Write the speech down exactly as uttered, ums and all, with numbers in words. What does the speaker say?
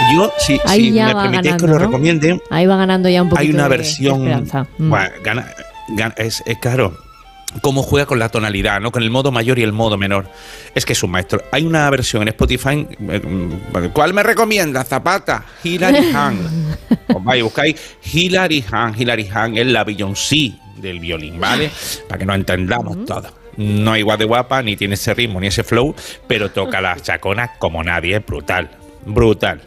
yo, si, si me permitís que lo ¿no? recomiende, ahí va ganando ya un poquito hay una de versión, esperanza. Mm. Bueno, gana, gana, es, es claro, cómo juega con la tonalidad, ¿no? Con el modo mayor y el modo menor. Es que es un maestro. Hay una versión en Spotify. ¿Cuál me recomienda? Zapata, Hilary Hahn. Os vais y buscáis Hilary Hahn. Hilary Hahn es la Beyoncé del violín, ¿vale? Para que nos entendamos uh-huh. todos. No es igual de guapa, ni tiene ese ritmo, ni ese flow, pero toca las chaconas como nadie. Es brutal. Brutal.